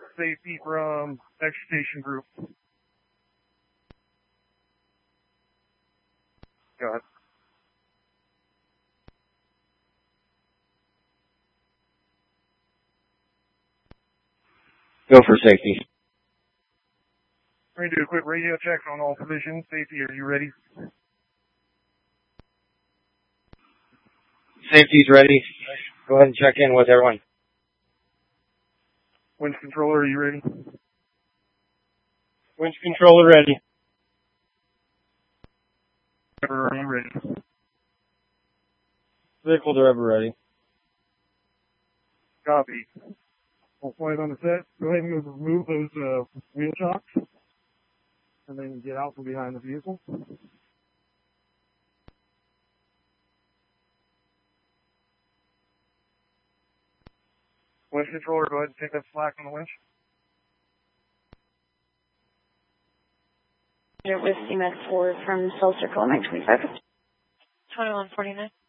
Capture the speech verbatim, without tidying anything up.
safety from extrication group. Go ahead. Go for safety. We're going to do a quick radio check on all positions. Safety, are you ready? Safety's ready. Go ahead and check in with everyone. Winch controller, are you ready? Winch controller ready. Driver, are you ready? Vehicle driver ready. Copy. All flight on the set. Go ahead and remove those uh, wheel chocks. And then get out from behind the vehicle. Winch controller, go ahead and take that slack on the winch. With C M A X four from Cell Circle, M I twenty-five. twenty-one forty-nine.